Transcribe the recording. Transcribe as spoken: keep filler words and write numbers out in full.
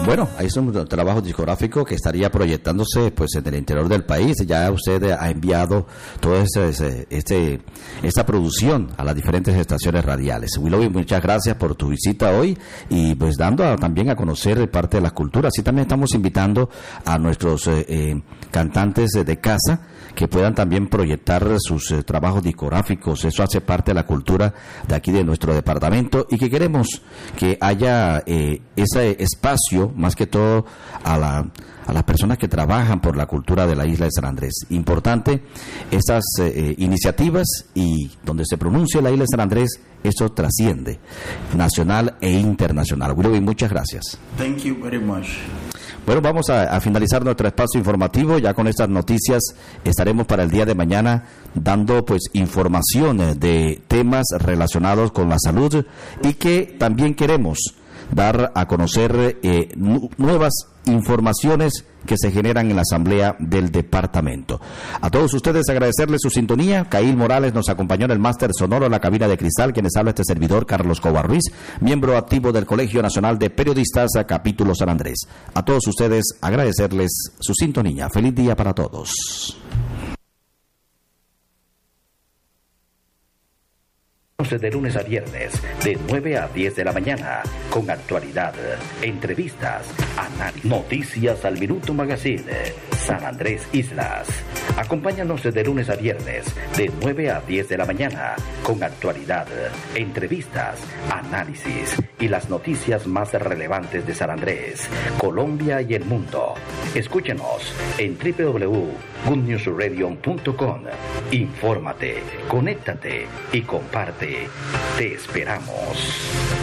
Bueno, ahí es un trabajo discográfico que estaría proyectándose pues en el interior del país. Ya usted ha enviado toda ese, este, esta producción a las diferentes estaciones radiales. Willoughby, muchas gracias por tu visita hoy y pues dando a, también a conocer parte de la cultura. Así también estamos invitando a nuestros eh, eh, cantantes de casa que puedan también proyectar sus eh, trabajos discográficos. Eso hace parte de la cultura de aquí de nuestro departamento y que queremos que haya eh, ese espacio, más que todo a la a las personas que trabajan por la cultura de la isla de San Andrés. Importante estas eh, iniciativas, y donde se pronuncie la isla de San Andrés, eso trasciende nacional e internacional. Willoughby, muchas gracias. Thank you very much. Bueno, vamos a, a finalizar nuestro espacio informativo. Ya con estas noticias estaremos para el día de mañana dando pues información de temas relacionados con la salud, y que también queremos dar a conocer eh, nu- nuevas informaciones que se generan en la asamblea del departamento. A todos ustedes agradecerles su sintonía. Caíl Morales nos acompañó en el máster sonoro en la cabina de cristal. Quienes habla este servidor, Carlos Cobar Ruiz, miembro activo del Colegio Nacional de Periodistas, capítulo San Andrés. A todos ustedes agradecerles su sintonía. Feliz día para todos. De lunes a viernes, de nueve a diez de la mañana, con actualidad, entrevistas, análisis, noticias al minuto magazine, San Andrés Islas. Acompáñanos de lunes a viernes, de nueve a diez de la mañana, con actualidad, entrevistas, análisis y las noticias más relevantes de San Andrés, Colombia y el mundo. Escúchenos en doble u doble u doble u punto good news radio punto com. Infórmate, conéctate y comparte. Te esperamos.